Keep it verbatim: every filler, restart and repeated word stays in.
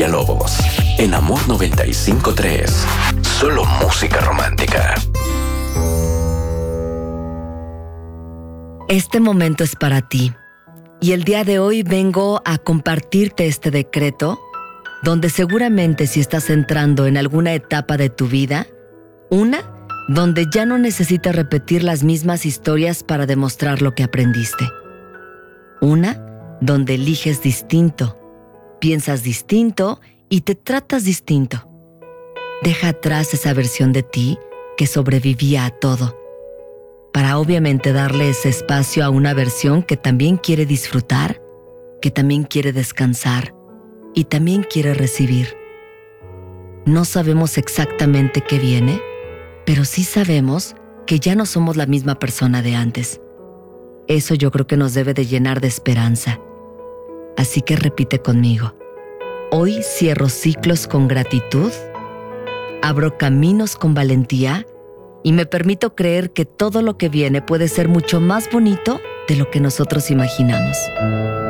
Villalobos, en Amor noventa y cinco punto tres. Solo música romántica. Este momento es para ti. Y el día de hoy vengo a compartirte este decreto, donde seguramente si estás entrando en alguna etapa de tu vida, una donde ya no necesitas repetir las mismas historias para demostrar lo que aprendiste. Una donde eliges distinto, piensas distinto y te tratas distinto. Deja atrás esa versión de ti que sobrevivía a todo, para obviamente darle ese espacio a una versión que también quiere disfrutar, que también quiere descansar y también quiere recibir. No sabemos exactamente qué viene, pero sí sabemos que ya no somos la misma persona de antes. Eso yo creo que nos debe de llenar de esperanza. Así que repite conmigo. Hoy cierro ciclos con gratitud, abro caminos con valentía y me permito creer que todo lo que viene puede ser mucho más bonito de lo que nosotros imaginamos.